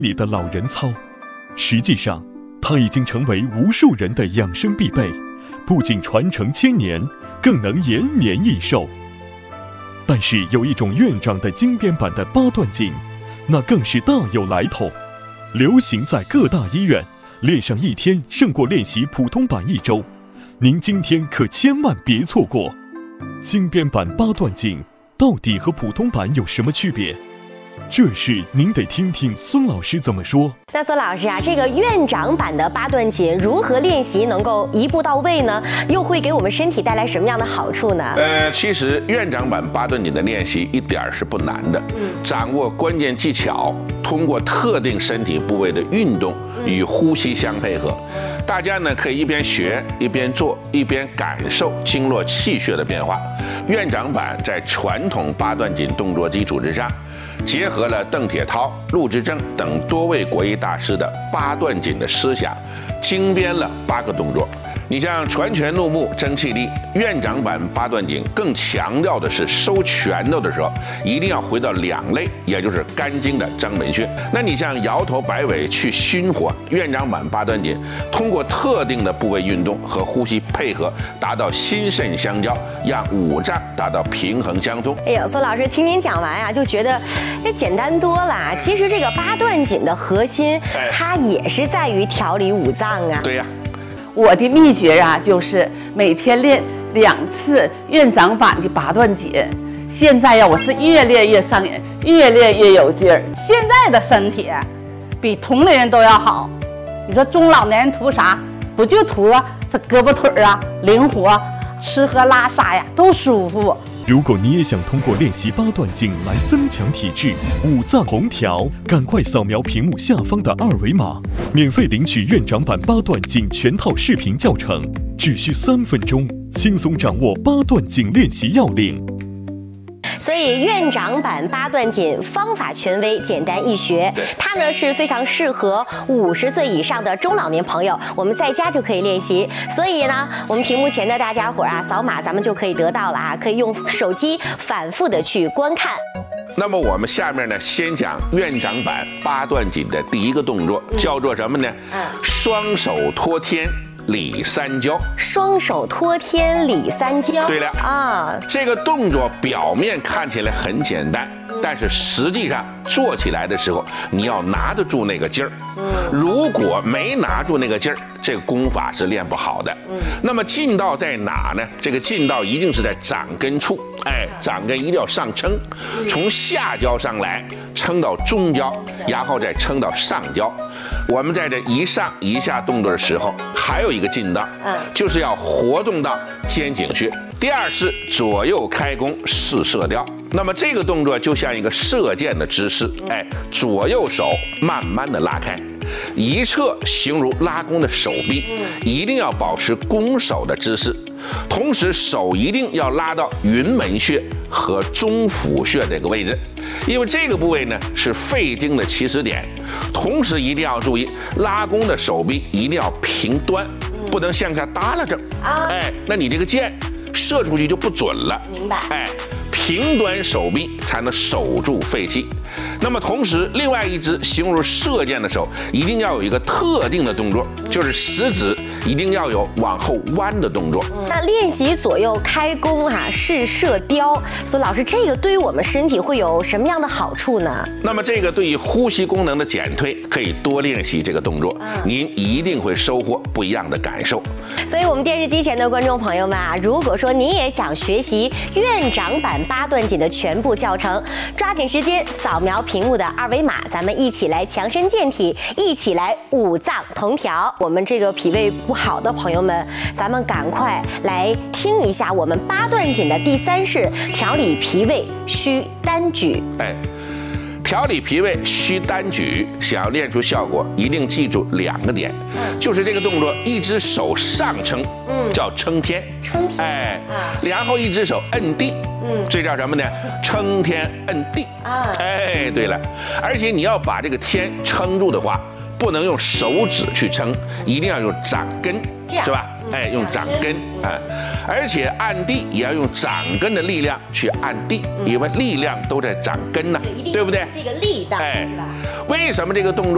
里的老人操，实际上，它已经成为无数人的养生必备，不仅传承千年，更能延年益寿。但是有一种院长的精编版的八段锦，那更是大有来头，流行在各大医院，练上一天胜过练习普通版1周。您今天可千万别错过！精编版八段锦到底和普通版有什么区别？这事您得听听孙老师怎么说。 那孙老师啊，这个院长版的八段锦如何练习能够一步到位呢？又会给我们身体带来什么样的好处呢？ 其实院长版八段锦的练习一点儿是不难的，掌握关键技巧，通过特定身体部位的运动与呼吸相配合。大家呢可以一边学一边做，一边感受经络气血的变化。院长版在传统八段锦动作基础之上，结合了邓铁涛、陆之正等多位国医大师的八段锦的思想，精编了8个动作。你像传拳入目、争气力，院长版八段锦更强调的是收拳头的时候一定要回到2肋，也就是肝经的章门穴。那你像摇头摆尾去熏火，院长版八段锦通过特定的部位运动和呼吸配合，达到心肾相交，让5脏达到平衡相通。 哎呦，孙老师听您讲完啊，就觉得这简单多了。其实这个八段锦的核心，它也是在于调理5脏啊。 对呀。 我的秘诀啊，就是每天练2次院长版的八段锦。现在呀，我是越练越上瘾，越练越有劲儿。 现在的身体比同龄人都要好。你说中老年人图啥？不就图这胳膊腿啊灵活，吃喝拉撒呀都舒服。 如果你也想通过练习八段锦来增强体质、5脏同调，赶快扫描屏幕下方的2维码，免费领取院长版八段锦全套视频教程，只需3分钟，轻松掌握八段锦练习要领。 所以院长版八段锦方法权威，简单易学，它呢是非常适合50岁以上的中老年朋友，我们在家就可以练习。所以呢，我们屏幕前的大家伙啊，扫码咱们就可以得到了啊，可以用手机反复的去观看。 那么我们下面呢，先讲院长版八段锦的第1个动作，叫做什么呢？双手托天理3交。 双手托天理3交。对了啊， 这个动作表面看起来很简单，但是实际上做起来的时候，你要拿得住那个劲儿。如果没拿住那个劲儿，这个功法是练不好的。那么劲道在哪呢？这个劲道一定是在掌根处。掌根一定要上撑，从下焦上来，撑到中焦，然后再撑到上焦。我们在这一上一下动作的时候，还有一个劲道，就是要活动到肩颈穴。第2是左右开弓试射雕。那么这个动作就像一个射箭的姿势，左右手慢慢的拉开，一侧形如拉弓的手臂，一定要保持弓手的姿势。同时手一定要拉到云门穴和中府穴这个位置，因为这个部位呢是肺经的起始点。同时一定要注意，拉弓的手臂一定要平端，不能向下耷拉着。那你这个箭射出去就不准了。 明白。 平端手臂才能守住肺气。那么同时，另外一只形如射箭的手一定要有一个特定的动作，就是食指一定要有往后弯的动作。 那练习左右开弓试射雕，孙老师，这个对于我们身体会有什么样的好处呢？ 那么这个对于呼吸功能的减退，可以多练习这个动作，您一定会收获不一样的感受。 所以我们电视机前的观众朋友们啊，如果说您也想学习院长版八段锦的全部教程，抓紧时间扫描屏幕的2维码，咱们一起来强身健体，一起来5脏同调。我们这个脾胃不好的朋友们，咱们赶快来听一下我们八段锦的第3式调理脾胃需单举。 调理脾胃需单举，想要练出效果，一定记住2个点，就是这个动作，一只手上撑，叫撑天，然后一只手摁地，这叫什么呢？撑天摁地。对了，而且你要把这个天撑住的话，不能用手指去撑，一定要用掌根，是吧？用掌根而且按地也要用掌根的力量去按地，因为力量都在掌根呢，对不对？ 这个力道，是吧？ 为什么这个动作